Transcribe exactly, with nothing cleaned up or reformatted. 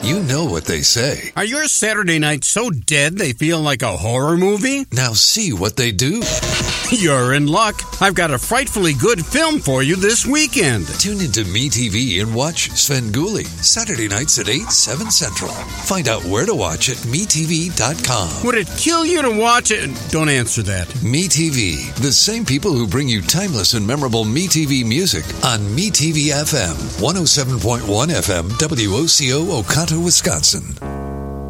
You know what they say. Are your Saturday nights so dead they feel like a horror movie? Now see what they do. You're in luck. I've got a frightfully good film for you this weekend. Tune into MeTV and watch Svengoolie, Saturday nights at eight, seven Central. Find out where to watch at me T V dot com. Would it kill you to watch it? Don't answer that. MeTV, the same people who bring you timeless and memorable MeTV music on MeTV F M, one oh seven point one F M, W O C O, Oconto, Wisconsin.